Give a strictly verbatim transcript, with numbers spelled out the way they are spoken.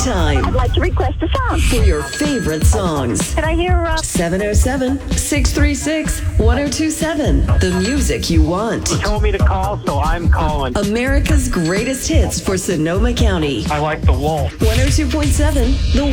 anytime I'd like to request a song. for your favorite songs. Can I hear, uh... seven oh seven, six three six, one oh two seven. The music you want. You told me to call, so I'm calling. America's greatest hits for Sonoma County. I like the wolf. one oh two point seven The